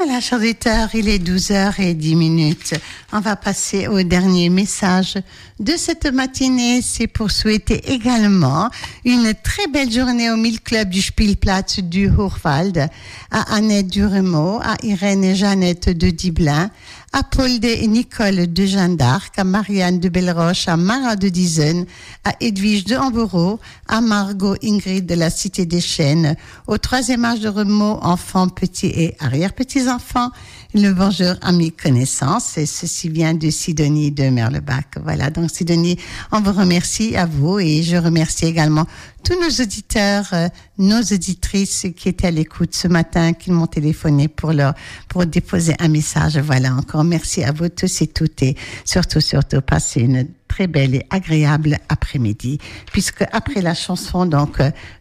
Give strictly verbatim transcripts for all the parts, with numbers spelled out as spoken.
Voilà, chers auditeurs, il est douze heures dix minutes. On va passer au dernier message de cette matinée. C'est pour souhaiter également une très belle journée au mille Club du Spielplatz du Hochwald, à Annette Duremo, à Irène et Jeannette de Diblin, à Paul et Nicole de Jeanne d'Arc, à Marianne de Belleroche, à Mara de Dizen, à Edwige de Hambourg, à Margot Ingrid de la Cité des Chênes, au troisième âge de Remaux, enfants, petits et arrière-petits-enfants. Le bonjour, amis, connaissances. Et ceci vient de Sidonie de Merlebach. Voilà, donc Sidonie, on vous remercie à vous et je remercie également tous nos auditeurs, euh, nos auditrices qui étaient à l'écoute ce matin, qui m'ont téléphoné pour leur, pour déposer un message. Voilà, encore merci à vous tous et toutes et surtout, surtout, passez une très belle et agréable après-midi, puisque après la chanson, donc,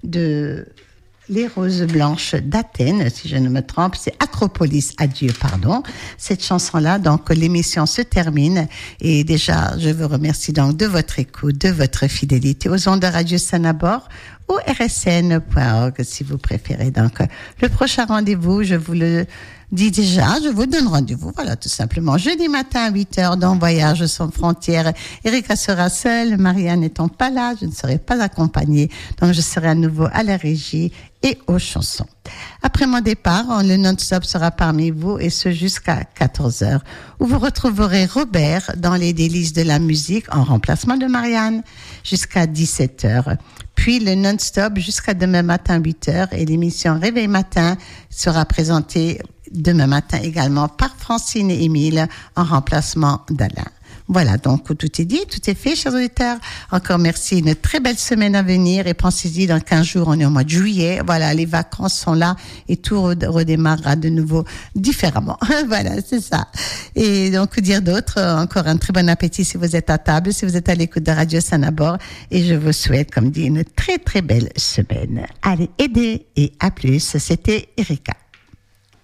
de Les Roses Blanches d'Athènes, si je ne me trompe, c'est Acropolis, adieu, pardon. Cette chanson-là, donc, l'émission se termine. Et déjà, je vous remercie donc de votre écoute, de votre fidélité aux ondes de Radio Sanabor ou r s n point org, si vous préférez. Donc, le prochain rendez-vous, je vous le dis déjà, je vous donne rendez-vous, voilà, tout simplement. Jeudi matin à huit heures, dans Voyage sans frontières. Erika sera seule, Marianne n'étant pas là, je ne serai pas accompagnée. Donc, je serai à nouveau à la régie et aux chansons. Après mon départ, le non-stop sera parmi vous et ce jusqu'à quatorze heures, où vous retrouverez Robert dans les délices de la musique en remplacement de Marianne jusqu'à dix-sept heures. Puis le non-stop jusqu'à demain matin huit heures et l'émission Réveil Matin sera présentée demain matin également par Francine et Émile en remplacement d'Alain. Voilà, donc tout est dit, tout est fait, chers auditeurs. Encore merci, une très belle semaine à venir et pensez-y, dans quinze jours, on est au mois de juillet. Voilà, les vacances sont là et tout redémarrera de nouveau différemment. Voilà, c'est ça. Et donc, dire d'autre, encore un très bon appétit si vous êtes à table, si vous êtes à l'écoute de Radio Sanabor. Et je vous souhaite, comme dit, une très très belle semaine. Allez, aidez et à plus. C'était Erika.